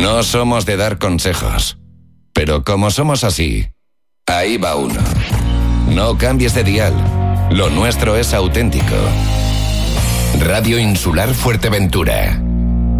No somos de dar consejos, pero como somos así, ahí va uno. No cambies de dial, lo nuestro es auténtico. Radio Insular Fuerteventura.